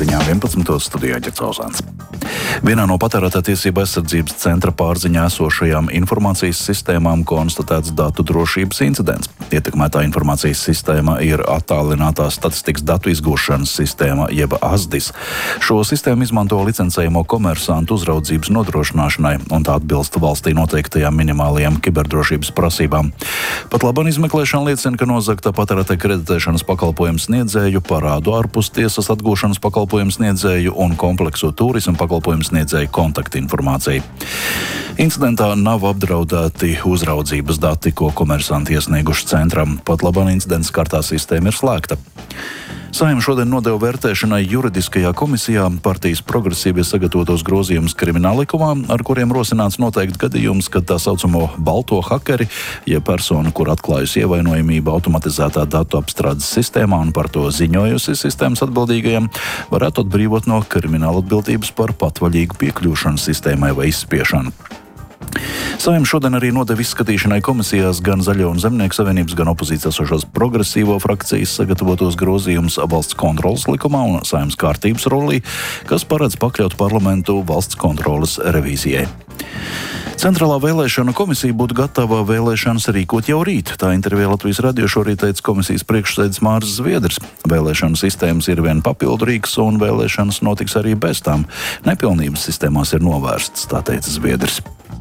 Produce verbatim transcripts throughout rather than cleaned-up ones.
ziņām vienpadsmitos studijā Ģercauzāns. Vienā no patērētāju tiesību aizsardzības centra pārziņā esošajām informācijas sistēmām konstatēts datu drošības incidents. Ietekmētā informācijas sistēma ir attālinātā statistikas datu izgūšanas sistēma, jeb A S D I S. Šo sistēmu izmanto licencējumu komersantu uzraudzības nodrošināšanai, un tā atbilst valstī noteiktajām minimālajām kiberdrošības prasībām. Pat labam izmeklēšana liecina, ka nozagta patērētāju kreditēšanas pakalpojumu sniedzēju, parādu ārpus tiesas atgūšanas pakalpojumu sniedzēju un kompleksu turismu pakalpojumu sniedzēju kontaktinformāciju. Incidentā nav apdraudēti uzraudzības dati, ko komersanti iesnieguši centram. Pat labam incidents skartā sistēma ir slēgta. Saeima šodien nodeva vērtēšanai juridiskajā komisijā partijas progresīvie sagatavotos grozījumus krimināllikumā, ar kuriem rosināts noteikt gadījums, kad tā saucamo balto hakeri, jeb persona, kur atklājusi ievainojamību automatizētā datu apstrādes sistēmā un par to ziņojusi sistēmas atbildīgajiem, varētu atbrīvot no krimināla atbildības par patvaļīgu piekļūšanu sistēmai vai izspiešanu. Saeima šodien arī nodeva izskatīšanai komisijās gan Zaļo un Zemnieku savienības, gan opozīcijas esošās progresīvo frakcijas sagatavotos grozījumus valsts kontroles likumā un Saeimas kārtības rullī, kas paredz pakļaut parlamentu valsts kontroles revīzijai. Centrālā vēlēšana komisija būtu gatava vēlēšanas rīkot jau rīt. Tā intervijā Latvijas radio šorīt teica komisijas priekšsēdis Māris Zviedrs. Vēlēšanu sistēmas ir vien papildu rīks un vēlēšanas notiks arī bez tām. Nepilnības sistēmās ir novērstas, tā teica Zviedrs.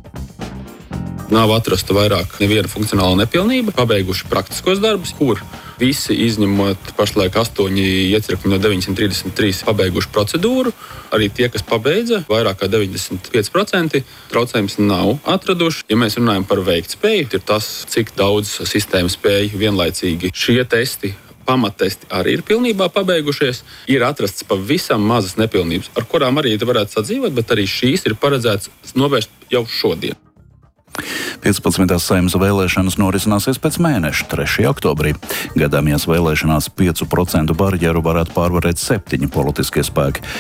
Nav atrasta vairāk neviena funkcionāla nepilnība, pabeiguši praktiskos darbus, kur visi izņemot pašlaik astoņi iecirkņi no deviņsimt trīsdesmit trīs pabeiguši procedūru. Arī tie, kas pabeidza, vairāk kā deviņdesmit pieci procenti traucējums nav atraduši. Ja mēs runājam par veiktspēju, ir tas, cik daudz sistēma spēja vienlaicīgi šie testi. Pamattesti arī ir pilnībā pabeigušies. Ir atrasts pavisam mazas nepilnības, ar kurām arī varētu sadzīvot, bet arī šīs ir paredzēts novērst jau šodien. piecpadsmitās Saeimas vēlēšanas norisināsies pēc mēneša, trešajā oktobrī. Gaidāmajās vēlēšanās piecu procentu barjeru varētu pārvarēt septiņi politiskie spēki.